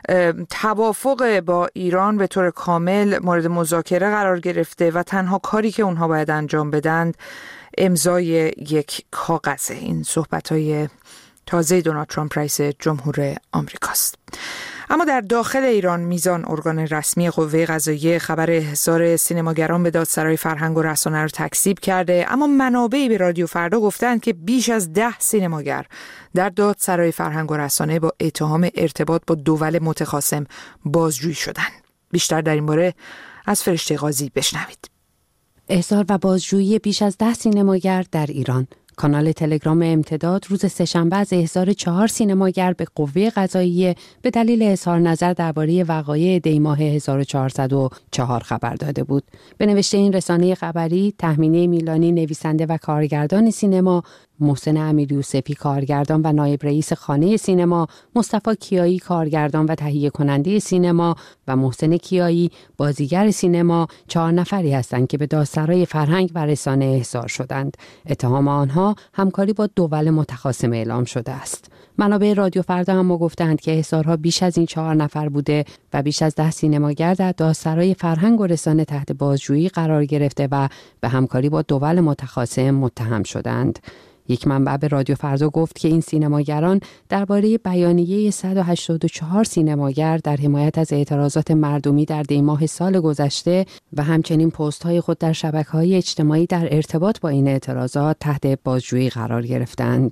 C: توافق با ایران به طور کامل مورد مذاکره قرار گرفته و تنها کاری که اونها باید انجام بدن امضای یک کاغذه. این صحبت‌های تازه دونالد ترامپ رئیس جمهور آمریکاست. اما در داخل ایران میزان ارگان رسمی قوه قضاییه خبر احضار سینماگران به دادسرای فرهنگ و رسانه رو تکذیب کرده، اما منابعی به رادیو فردا گفتند که بیش از 10 سینماگر در دادسرای فرهنگ و رسانه با اتهام ارتباط با دول متخاصم بازجویی شدند. بیشتر در این باره از فرشته قاضی بشنوید.
I: احضار و بازجویی بیش از 10 سینماگر در ایران. کانال تلگرام امتداد روز سه‌شنبه از احضار 4 سینماگر به قوه قضاییه به دلیل اظهار نظر درباره وقایع دی ماه 1404 خبر داده بود. به نوشته این رسانه خبری، تهمینه میلانی نویسنده و کارگردان سینما، محسن امیریوسفی کارگردان و نایب رئیس خانه سینما، مصطفی کیایی کارگردان و تهیه کننده سینما و محسن کیایی بازیگر سینما 4 نفری هستند که به دادسرای فرهنگ و رسانه احضار شدند. اتهام آنها همکاری با دول متخاصم اعلام شده است. منابع رادیو فردا هم گفتند که احضارها بیش از این 4 نفر بوده و بیش از 10 سینماگر در دادسرای فرهنگ و رسانه تحت بازجویی قرار گرفته و به همکاری با دول متخاصم متهم شدند. یک منبع به رادیو فردا گفت که این سینماگران درباره بیانیه 184 سینماگر در حمایت از اعتراضات مردمی در دیماه سال گذشته و همچنین پست‌های خود در شبکه‌های اجتماعی در ارتباط با این اعتراضات تحت بازجویی قرار گرفتند.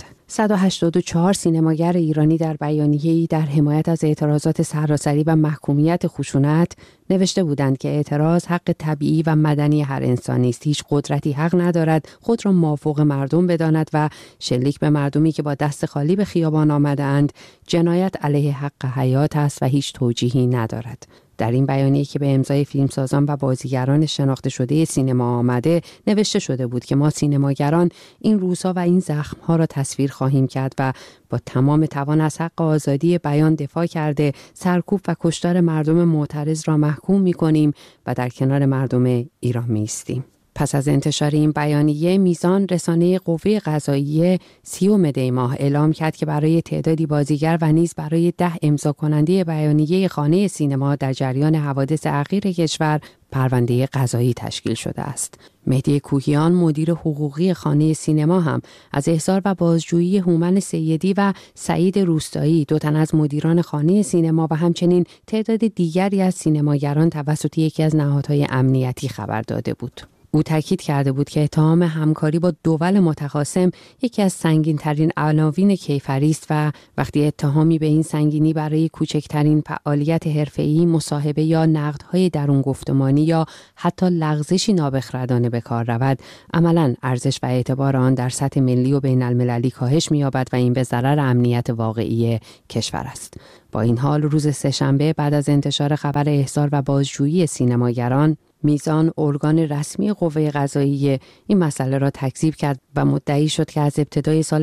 I: 184 سینماگر ایرانی در بیانیه‌ای در حمایت از اعتراضات سراسری و محکومیت خشونت نوشته بودند که اعتراض حق طبیعی و مدنی هر انسانی است. هیچ قدرتی حق ندارد خود را مافوق مردم بداند و شلیک به مردمی که با دست خالی به خیابان آمده‌اند جنایت علیه حق حیات است و هیچ توجیهی ندارد. در این بیانیه که به امضای فیلمسازان و بازیگران شناخته شده سینما آمده نوشته شده بود که ما سینماگران این روزها و این زخم‌ها را تصویر خواهیم کرد و با تمام توان از حق آزادی بیان دفاع کرده سرکوب و کشتار مردم معترض را محکوم می‌کنیم و در کنار مردم ایران می‌ایستیم. پس از انتشار این بیانیه میزان رسانه قوه قضاییه 30 دی ماه اعلام کرد که برای تعدادی بازیگر و نیز برای 10 امضا کننده بیانیه خانه سینما در جریان حوادث اخیر کشور پرونده قضایی تشکیل شده است. مهدی کوهیان مدیر حقوقی خانه سینما هم از احضار و بازجویی هومن سیدی و سعید روستایی، 2 تن از مدیران خانه سینما و همچنین تعداد دیگری از سینماگران توسط یکی از نهادهای امنیتی خبر داده بود. او تاکید کرده بود که اتهام همکاری با دول متخاصم یکی از سنگین‌ترین عناوین کیفری است و وقتی اتهامی به این سنگینی برای کوچکترین فعالیت حرفه‌ای، مصاحبه یا نقدهای درون گفتمانی یا حتی لغزشی نابخردانه به کار رود، عملاً ارزش و اعتبار آن در سطح ملی و بین‌المللی کاهش می‌یابد و این به ضرر امنیت واقعی کشور است. با این حال روز سه‌شنبه بعد از انتشار خبر احضار و بازجویی سینماگران، میزان ارگان رسمی قوه قضاییه این مسئله را تکذیب کرد و مدعی شد که از ابتدای سال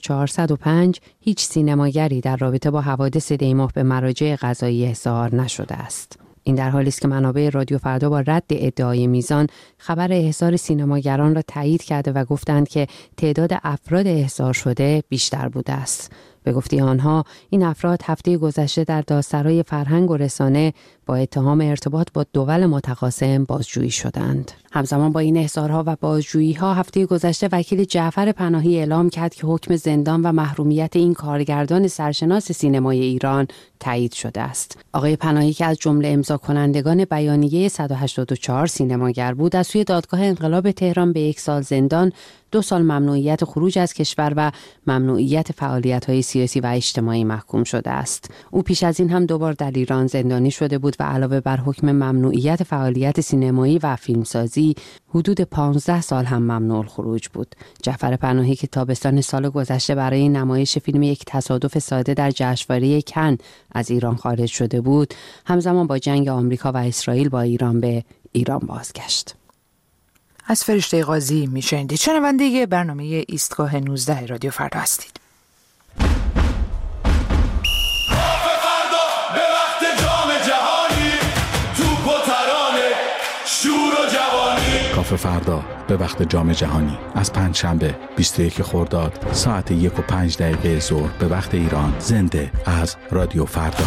I: 1405 هیچ سینماگری در رابطه با حوادث دیماه به مراجع قضایی احضار نشده است. این در حالی است که منابع رادیو فردا با رد ادعای میزان خبر احضار سینماگران را تایید کرده و گفتند که تعداد افراد احضار شده بیشتر بوده است. به گفته آنها این افراد هفته گذشته در دادسرای فرهنگ و رسانه با اتهام ارتباط با دول متخاصم بازجویی شدند. همزمان با این احضارها و بازجویی‌ها هفته گذشته وکیل جعفر پناهی اعلام کرد که حکم زندان و محرومیت این کارگردان سرشناس سینمای ایران تایید شده است. آقای پناهی که از جمله امضا کنندگان بیانیه 184 سینماگر بود، از سوی دادگاه انقلاب تهران به 1 سال زندان، 2 سال ممنوعیت خروج از کشور و ممنوعیت فعالیت‌های سیاسی و اجتماعی محکوم شده است. او پیش از این هم 2 بار در ایران زندانی شده بود و علاوه بر حکم ممنوعیت فعالیت سینمایی و فیلمسازی، حدود 15 سال هم ممنوع الخروج بود. جعفر پناهی که تابستان سال گذشته برای نمایش فیلم یک تصادف ساده در جشنواره کن از ایران خارج شده بود، همزمان با جنگ آمریکا و اسرائیل با ایران به ایران بازگشت.
C: از فرشته قاضی میشنیدید. شنونده برنامه ایستگاه 19 رادیو فردا هستید.
J: کافه فردا به وقت جام جهانی از پنجشنبه 21 خرداد ساعت 1:05 ظهر به وقت ایران، زنده از رادیو فردا.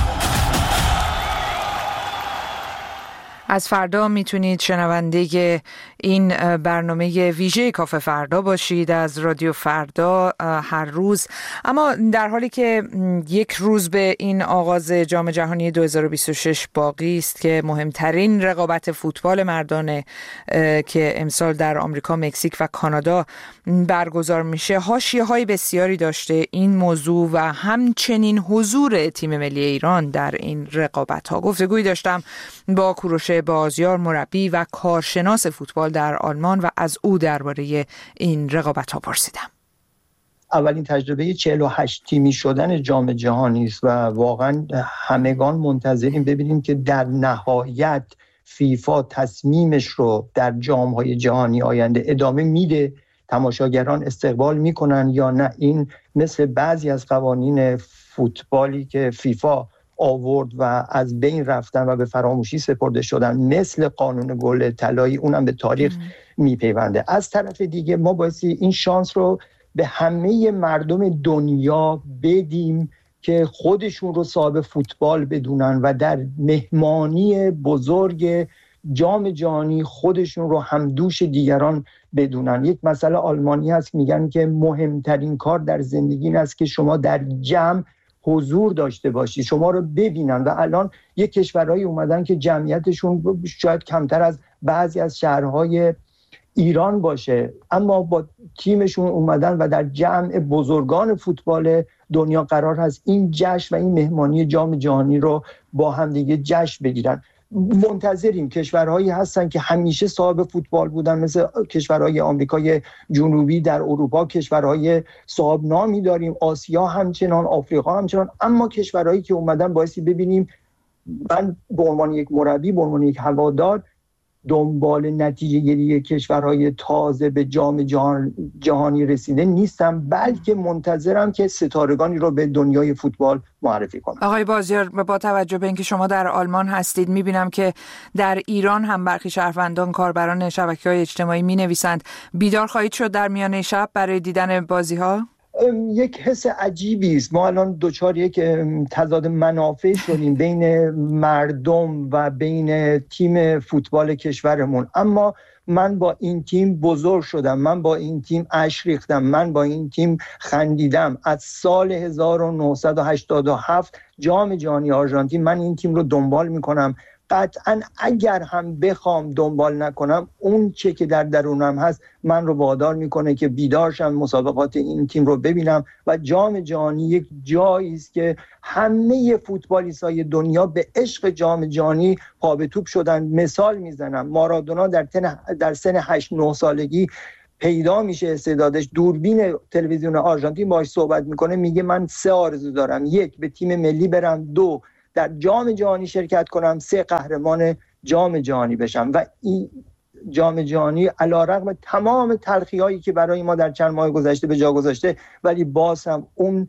C: از فردا میتونید شنونده این برنامه ویژه کافه فردا باشید از رادیو فردا هر روز. اما در حالی که 1 روز به این آغاز جام جهانی 2026 باقی است که مهمترین رقابت فوتبال مردانه که امسال در آمریکا، مکزیک و کانادا برگزار میشه، حاشیه‌های بسیاری داشته این موضوع و همچنین حضور تیم ملی ایران در این رقابت‌ها. گفتگویی داشتم با کوروش بازیار، مربی و کارشناس فوتبال در آلمان، و از او درباره این رقابت‌ها پرسیدم.
K: اولین تجربه 48 تیمی شدن جام جهانی است و واقعا همگان منتظریم ببینیم که در نهایت فیفا تصمیمش رو در جام‌های جهانی آینده ادامه میده، تماشاگران استقبال میکنن یا نه. این مثل بعضی از قوانین فوتبالی که فیفا آورد و از بین رفتن و به فراموشی سپرده شدن، مثل قانون گل طلایی، اونم به تاریخ میپیونده. از طرف دیگه ما بایستی این شانس رو به همه مردم دنیا بدیم که خودشون رو صاحب فوتبال بدونن و در مهمانی بزرگ جام جهانی خودشون رو همدوش دیگران بدونن. یک مسئله آلمانی هست میگن که مهمترین کار در زندگی این است که شما در جمع حضور داشته باشی، شما رو ببینن. و الان یک کشورهایی اومدن که جمعیتشون شاید کمتر از بعضی از شهرهای ایران باشه، اما با تیمشون اومدن و در جمع بزرگان فوتبال دنیا قرار هست این جشن و این مهمانی جام جهانی رو با هم دیگه جشن بگیرن. منتظریم. کشورهایی هستن که همیشه صاحب فوتبال بودن، مثل کشورهای آمریکای جنوبی، در اروپا کشورهای صاحب نامی داریم، آسیا همچنان، آفریقا همچنان، اما کشورهایی که اومدن بایستی ببینیم. من به عنوان یک مربی، به عنوان یک هوادار، دنبال نتیجه گیری کشورهای تازه به جام جهانی رسیده نیستم، بلکه منتظرم که ستارگانی رو به دنیای فوتبال معرفی کنم.
C: آقای بازیار، با توجه به اینکه شما در آلمان هستید، میبینم که در ایران هم برخی شهروندان، کاربران شبکه‌های اجتماعی مینویسند بیدار خواهید شد در میانه شب برای دیدن بازی‌ها؟
K: یک حس عجیبی است. ما الان دوچار یک تضاد منافع شدیم بین مردم و بین تیم فوتبال کشورمون، اما من با این تیم بزرگ شدم، من با این تیم اشک ریختم، من با این تیم خندیدم. از سال 1987 جام جهانی آرژانتین من این تیم رو دنبال میکنم. قطعا اگر هم بخوام دنبال نکنم، اون چه که در درونم هست من رو وادار میکنه که بیدارشم، مسابقات این تیم رو ببینم. و جام جهانی یک جایی است که همه فوتبالیستای دنیا به عشق جام جهانی پا به توپ شدن. مثال میزنم، مارادونا در سن 8-9 سالگی پیدا میشه استعدادش، دوربین تلویزیون آرژانتین باهاش صحبت میکنه، میگه من 3 آرزو دارم: 1 به تیم ملی برم، 2 در جام جهانی شرکت کنم، 3 قهرمان جام جهانی بشم. و این جام جهانی علیرغم تمام تلخی‌هایی که برای ما در چند ماه گذشته به جا گذاشته، ولی باز هم اون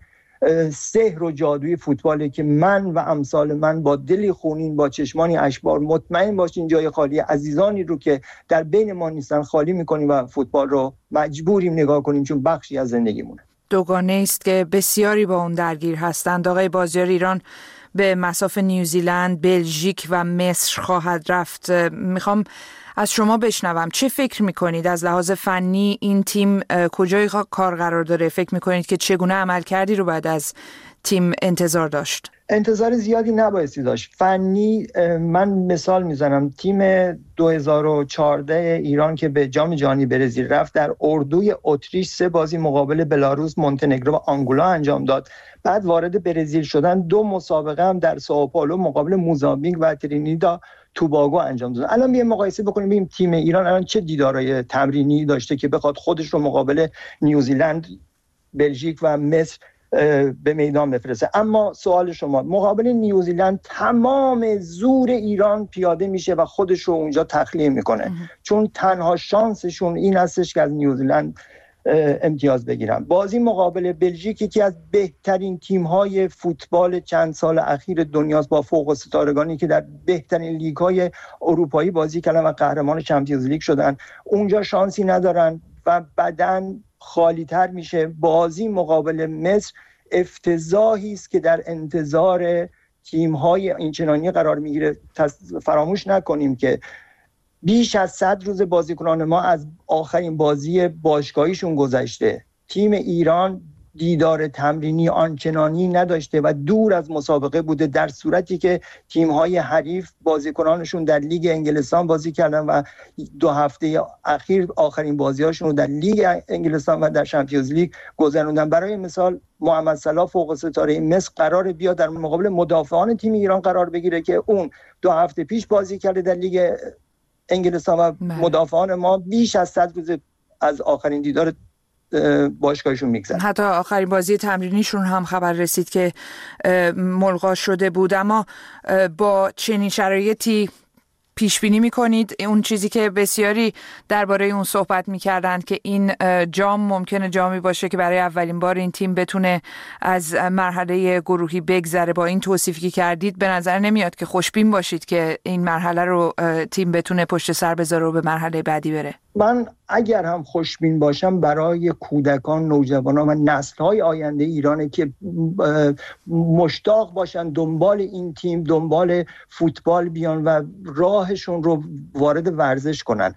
K: سحر و جادوی فوتباله که من و امثال من با دلی خونین، با چشمانی اشکبار، مطمئن باشین جای خالی عزیزانی رو که در بین ما نیستن خالی میکنیم و فوتبال رو مجبوریم نگاه کنیم، چون بخشی از زندگیمونه.
C: دوگانه است که بسیاری با اون درگیر هستند. آقای بازیار، ایران به مصاف نیوزیلند، بلژیک و مصر خواهد رفت. میخوام از شما بشنوم چه فکر میکنید از لحاظ فنی این تیم کجای کار قرار داره؟ فکر میکنید که چگونه عمل کردی رو بعد از تیم انتظار داشت؟
K: انتظار زیادی نبایستی داشت. فنی من مثال میزنم، تیم 2014 ایران که به جام جهانی برزیل رفت، در اردوی اتریش 3 بازی مقابل بلاروس، مونتنگرو و آنگولا انجام داد. بعد وارد برزیل شدن، 2 مسابقه هم در سائوپائولو مقابل موزامبیک و ترینیداد توباگو انجام داد. الان بیایم مقایسه بکنیم ببینیم تیم ایران الان چه دیدارهای تمرینی داشته که بخواد خودش رو مقابل نیوزیلند، بلژیک و مصر به میدان بفرسته. اما سوال شما، مقابل نیوزیلند تمام زور ایران پیاده میشه و خودش رو اونجا تخلیه میکنه، چون تنها شانسشون این هستش که از نیوزیلند امتیاز بگیرن. بازی مقابل بلژیک یکی از بهترین تیم‌های فوتبال چند سال اخیر دنیاست، با فوق ستارگانی که در بهترین لیگ‌های اروپایی بازی کردن و قهرمان چمپیونز لیگ شدن. اونجا شانسی ندارن و بدن خالی‌تر میشه. بازی مقابل مصر افتضاحی است که در انتظار تیم‌های اینچنانی قرار میگیره. فراموش نکنیم که بیش از 100 روز بازیکنان ما از آخرین بازی باشگاهیشون گذشته. تیم ایران دیدار تمرینی آنچنانی نداشته و دور از مسابقه بوده، در صورتی که تیم‌های حریف بازیکنانشون در لیگ انگلستان بازی کردن و 2 هفته اخیر آخرین بازی‌هاشون رو در لیگ انگلستان و در چمپیونز لیگ گذروندن. برای مثال محمد صلاح فوق ستاره مصر قرار بیاد در مقابل مدافعان تیم ایران قرار بگیره که اون 2 هفته پیش بازی کرده در لیگ انگلستان و مدافعان ما بیش از 100 روز از آخرین دیدار باشگاهشون میگذره.
C: حتی آخرین بازی تمرینیشون هم خبر رسید که ملغا شده بود. اما با چنین شرایطی پیش بینی میکنید اون چیزی که بسیاری درباره اون صحبت میکردند که این جام ممکنه جامی باشه که برای اولین بار این تیم بتونه از مرحله گروهی بگذره، با این توصیفی که کردید به نظر نمیاد که خوشبین باشید که این مرحله رو تیم بتونه پشت سر بذاره و به مرحله بعدی بره؟
K: من اگر هم خوشبین باشم برای کودکان، نوجوانان و نسل‌های آینده ایرانه که مشتاق باشن دنبال این تیم، دنبال فوتبال بیان و راهشون رو وارد ورزش کنن.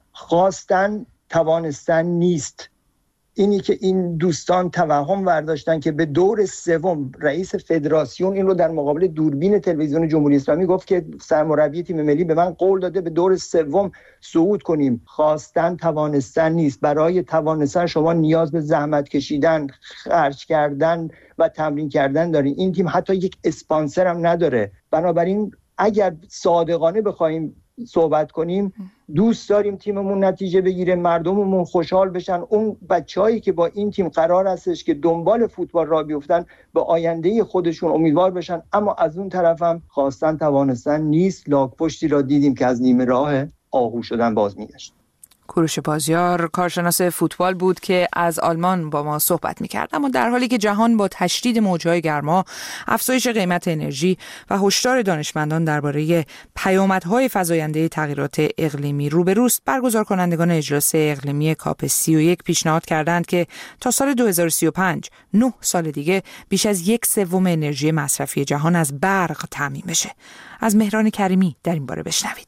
K: خواستن توانستن نیست. اینی که این دوستان توهم برداشتن که به دور سوم، رئیس فدراسیون این رو در مقابل دوربین تلویزیون جمهوری اسلامی گفت که سرمربی تیم ملی به من قول داده به دور سوم صعود کنیم. خواستن توانستن نیست. برای توانستن شما نیاز به زحمت کشیدن، خرج کردن و تمرین کردن دارین. این تیم حتی یک اسپانسر هم نداره. بنابراین اگر صادقانه بخوایم صحبت کنیم، دوست داریم تیممون نتیجه بگیره، مردممون خوشحال بشن. اون بچه‌هایی که با این تیم قرار هستش که دنبال فوتبال راه بیفتن، به آینده خودشون امیدوار بشن. اما از اون طرف هم خواستن توانستن نیست. لاک‌پشتی را دیدیم که از نیمه راه آهو شدن باز میگشت.
C: کوروش بازیار کارشناس فوتبال بود که از آلمان با ما صحبت می‌کرد. اما در حالی که جهان با تشدید موج‌های گرما، افزایش قیمت انرژی و هشدار دانشمندان درباره پیامدهای فزاینده تغییرات اقلیمی روبروست، برگزار کنندگان اجلاس اقلیمی کاپ 31 پیشنهاد کردند که تا سال 2035، 9 سال دیگه، بیش از 1/3 انرژی مصرفی جهان از برق تامین بشه. از مهران کریمی در این باره بشنوید.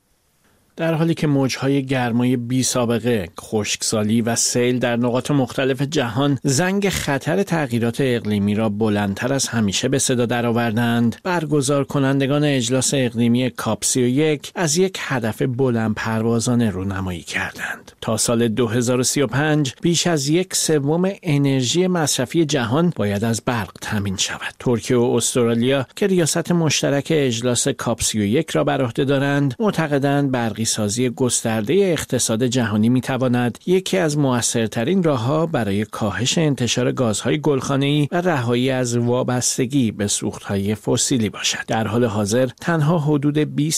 L: در حالی که موجهای گرمای بی سابقه، خشکسالی و سیل در نقاط مختلف جهان زنگ خطر تغییرات اقلیمی را بلندتر از همیشه به صدا درآوردند، برگزار کنندگان اجلاس اقلیمی کاپ 31 از یک هدف بلند پروازانه رونمایی کردند. تا سال 2035 بیش از 1/3 انرژی مصرفی جهان باید از برق تامین شود. ترکیه و استرالیا که ریاست مشترک اجلاس کاپ 31 را بر عهده دارند، معتقدند برقی سازی گسترده اقتصاد جهانی میتواند یکی از مؤثرترین راه‌ها برای کاهش انتشار گازهای گلخانه‌ای و رهایی از وابستگی به سوختهای فسیلی باشد. در حال حاضر تنها حدود 20